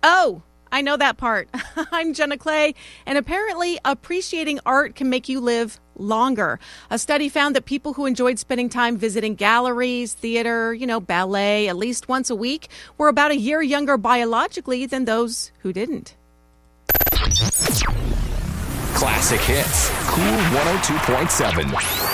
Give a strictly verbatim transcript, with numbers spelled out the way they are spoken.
Oh, I know that part. I'm Jenna Clay, and apparently appreciating art can make you live longer. A study found that people who enjoyed spending time visiting galleries, theater, you know, ballet at least once a week were about a year younger biologically than those who didn't. Classic Hits, Cool one oh two point seven.